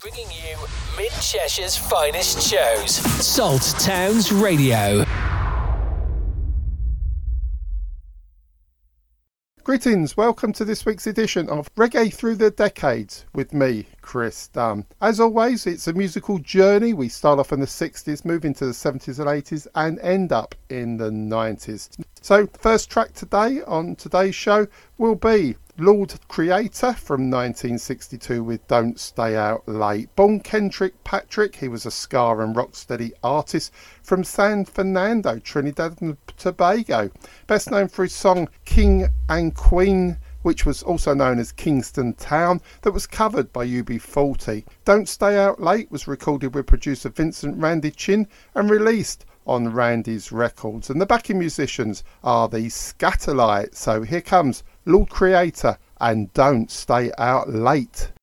Bringing you Mid-Cheshire's finest shows. Salt Towns Radio. Greetings, welcome to this week's edition of Reggae Through the Decades with me, Chris Dunn. As always, it's a musical journey. We start off in the 60s, move into the 70s and 80s and end up in the 90s. So first track today on today's show will be Lord Creator from 1962 with Don't Stay Out Late. Born Kendrick Patrick, he was a ska and rocksteady artist from San Fernando, Trinidad and Tobago. Best known for his song King and Queen, which was also known as Kingston Town, that was covered by UB40. Don't Stay Out Late was recorded with producer Vincent Randy Chin and released on Randy's Records. And the backing musicians are the Scatterlights. So here comes Lord Creator and Don't Stay Out Late.